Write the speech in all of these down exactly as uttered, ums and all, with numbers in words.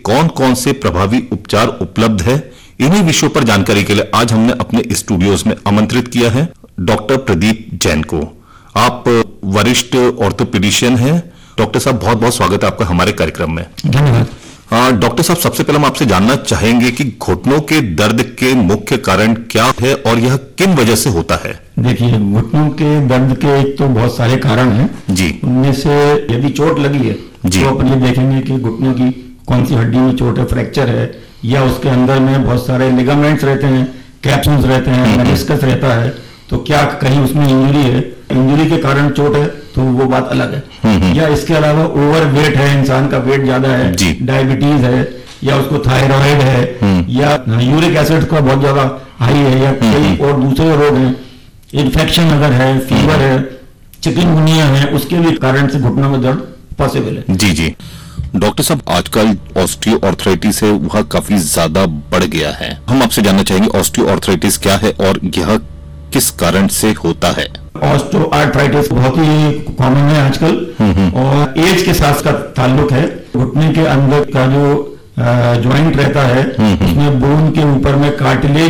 कौन कौन से प्रभावी उपचार उपलब्ध है, इन्हीं विषयों पर जानकारी के लिए आज हमने अपने स्टूडियोज में आमंत्रित किया है डॉक्टर प्रदीप जैन को। आप वरिष्ठ ऑर्थोपेडिशियन हैं। डॉक्टर साहब, बहुत बहुत स्वागत है आपका हमारे कार्यक्रम में। धन्यवाद। डॉक्टर साहब, सबसे पहले हम आपसे जानना चाहेंगे कि घुटनों के दर्द के मुख्य कारण क्या है और यह किन वजह से होता है? देखिए, घुटनों के दर्द के एक तो बहुत सारे कारण हैं जी। उनमें से यदि चोट लगी है जी। तो अपन ये देखेंगे कि घुटनों की कौन सी हड्डी में चोट है, फ्रैक्चर है या उसके अंदर में बहुत सारे लिगामेंट्स रहते हैं, कैप्सूल्स रहते हैं, मेनिस्कस रहता है, तो क्या कहीं उसमें इंजरी है, इंजरी के कारण चोट है तो वो बात अलग है। या इसके अलावा ओवर वेट है, इंसान का वेट ज्यादा है, डायबिटीज है, या उसको थायराइड है, या यूरिक एसिड का बहुत ज्यादा हाई है, या कई और दूसरे रोग हैं, इन्फेक्शन अगर है, फीवर है, चिकनगुनिया है, उसके भी कारण से घुटनों में दर्द पॉसिबल है। जी जी। डॉक्टर साहब, आजकल ऑस्टियोआर्थराइटिस है वह काफी ज्यादा बढ़ गया है। हम आपसे जानना चाहेंगे ऑस्टियोआर्थराइटिस क्या है और यह किस कारण से होता है? ऑस्टियोआर्थराइटिस बहुत ही कॉमन है आजकल और एज के साथ का ताल्लुक है। घुटने के अंदर का जो ज्वाइंट रहता है उसमें बोन के ऊपर में कार्टिलेज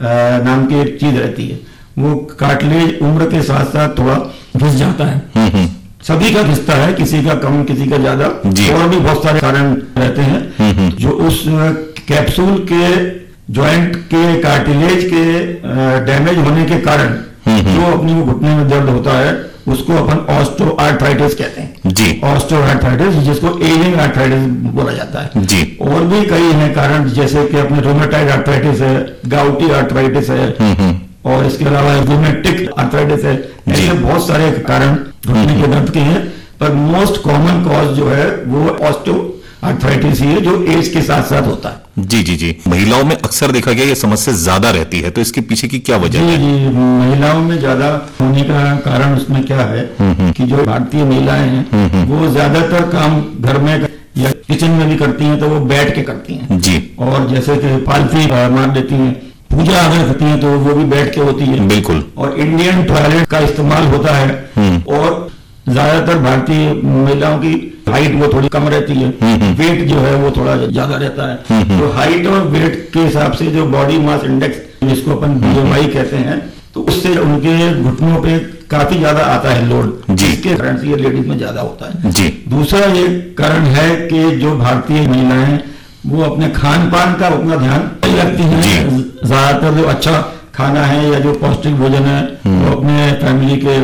नाम की एक चीज रहती है। वो कार्टिलेज उम्र के साथ साथ थोड़ा घिस जाता है। सभी का घिसता है, किसी का कम, किसी का ज्यादा, और भी बहुत सारे कारण रहते हैं जो उस कैप्सूल के ज्वाइंट के कार्टिलेज के डैमेज होने के कारण जो अपनी घुटने में दर्द होता है उसको अपन ऑस्टियोआर्थराइटिस कहते हैं जी। ऑस्टियोआर्थराइटिस, जिसको एजिंग आर्थराइटिस बोला जाता है जी। और भी कई हैं कारण, जैसे कि अपने रोमेटाइड आर्थराइटिस है, गाउटी आर्थराइटिस है, और इसके अलावा रूमेटिक आर्थराइटिस है। ऐसे बहुत सारे कारण घुटने के दर्द के हैं, पर मोस्ट कॉमन कॉज जो है वो ऑस्टियोआर्थराइटिस ही है, जो एज के साथ साथ होता है। जी जी जी। महिलाओं में अक्सर देखा गया ये समस्या ज्यादा रहती है, तो इसके पीछे की क्या वजह है? जी जी, महिलाओं में ज्यादा होने का कारण उसमें क्या है कि जो भारतीय महिलाएं हैं वो ज्यादातर काम घर में या किचन में भी करती हैं तो वो बैठ के करती हैं जी। और जैसे कि पालथी मार देती हैं, पूजा अगर करती हैं तो वो भी बैठ के होती है। बिल्कुल। और इंडियन टॉयलेट का इस्तेमाल होता है, और ज्यादातर भारतीय महिलाओं की हाइट वो थोड़ी कम रहती है, वेट जो है वो थोड़ा ज्यादा रहता है। तो हाइट और वेट के हिसाब से जो बॉडी मास इंडेक्स, जिसको अपन बी एम आई कहते हैं, तो उससे उनके घुटनों पे काफी ज्यादा आता है लोड, जिसके कारण से ये लेडीज में ज्यादा होता है जी। दूसरा ये कारण है कि जो भारतीय महिलाएं वो अपने खान पान का उतना ध्यान नहीं रखती हैं। ज्यादातर जो अच्छा खाना है या जो पौष्टिक भोजन है वो अपने फैमिली के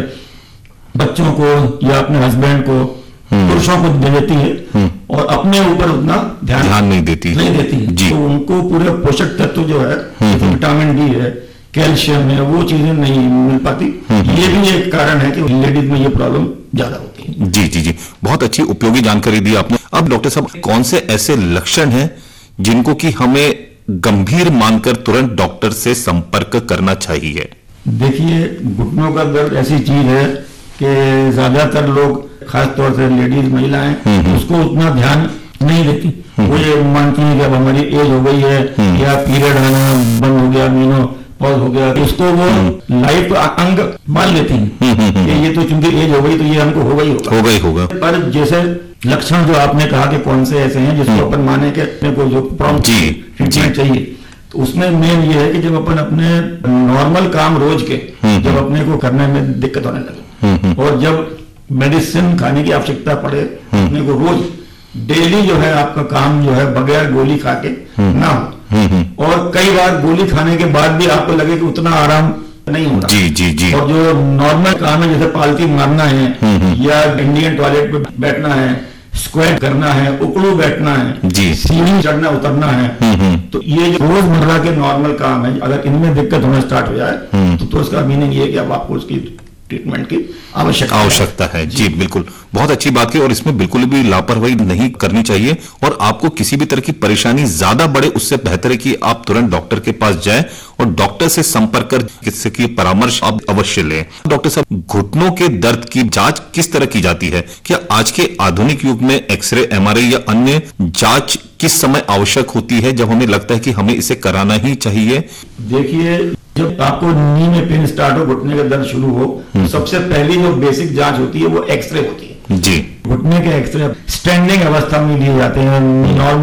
बच्चों को या अपने हस्बैंड को, पुरुषों को दे देती है और अपने ऊपर उतना ध्यान, ध्यान नहीं देती नहीं देती है जी। तो उनको पूरे पोषक तत्व जो है, विटामिन डी है, कैल्शियम है, वो चीजें नहीं मिल पाती। ये भी एक कारण है कि लेडीज में ये प्रॉब्लम ज्यादा होती है। जी जी जी, बहुत अच्छी उपयोगी जानकारी दी आपने। अब डॉक्टर साहब, कौन से ऐसे लक्षण हैं जिनको कि हमें गंभीर मानकर तुरंत डॉक्टर से संपर्क करना चाहिए? देखिए, घुटनों का दर्द ऐसी चीज है कि ज्यादातर लोग, खासतौर से लेडीज महिलाएं, उसको उतना ध्यान नहीं देती। वो ये मानती है कि अब हमारी एज हो गई है या पीरियड आना बंद हो गया, मीनो पॉज हो गया, उसको वो लाइफ अंग मान लेती हैं कि ये तो चूंकि एज हो गई तो ये हमको होगा ही होगा होगा ही होगा। पर जैसे लक्षण जो आपने कहा कि कौन से ऐसे हैं जिसको अपन माने के अपने को जो प्रॉम्प्ट ट्रीटमेंट चाहिए, तो उसमें मेन ये है कि जब अपन अपने नॉर्मल काम रोज के जब अपने को करने में दिक्कत होने लगे और जब मेडिसिन खाने की आवश्यकता पड़े, अपने को रोज डेली जो है आपका काम जो है बगैर गोली खा के ना हो, और कई बार गोली खाने के बाद भी आपको लगे कि उतना आराम नहीं होता जी जी जी। और जो नॉर्मल काम है, जैसे पालती मारना है या इंडियन टॉयलेट पे बैठना है, स्क्वाट करना है, उकड़ू बैठना है, सीढ़ी चढ़ना उतरना है, तो ये जो रोजमर्रा के नॉर्मल काम है, अगर इनमें दिक्कत होना स्टार्ट हो जाए तो, तो इसका मीनिंग ये है कि अब आपको उसकी ट्रीटमेंट की आवश्यकता आवश्यकता है जी। बिल्कुल, बहुत अच्छी बात है और इसमें बिल्कुल भी लापरवाही नहीं करनी चाहिए। और आपको किसी भी तरह की परेशानी ज्यादा बढ़े उससे बेहतर है कि आप तुरंत डॉक्टर के पास जाएं और डॉक्टर से संपर्क कर किसी की परामर्श आप अवश्य लें। डॉक्टर साहब, घुटनों के दर्द की जांच किस तरह की जाती है? क्या आज के आधुनिक युग में एक्सरे, एम आर आई या अन्य जांच किस समय आवश्यक होती है जब हमें लगता है कि हमें इसे कराना ही चाहिए? देखिए, जब आपको नी में पेन स्टार्ट हो, घुटने का दर्द शुरू हो, तो सबसे पहली जो बेसिक जांच होती है वो एक्सरे होती है जी। घुटने के एक्सरे स्टैंडिंग अवस्था में लिए जाते हैं। नॉर्मल